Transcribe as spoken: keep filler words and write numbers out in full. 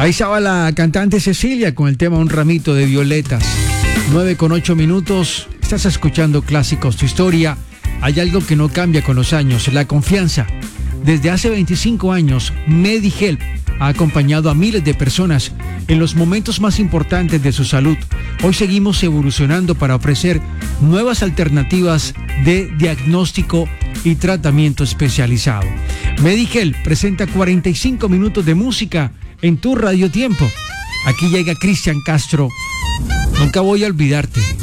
Ahí estaba la cantante Cecilia con el tema Un ramito de violetas. nueve con ocho minutos. Estás escuchando Clásicos, tu historia. Hay algo que no cambia con los años, la confianza. Desde hace veinticinco años, MediHelp ha acompañado a miles de personas en los momentos más importantes de su salud. Hoy seguimos evolucionando para ofrecer nuevas alternativas de diagnóstico y tratamiento especializado. MediHelp presenta cuarenta y cinco minutos de música en tu radiotiempo. Aquí llega Cristian Castro. Nunca voy a olvidarte.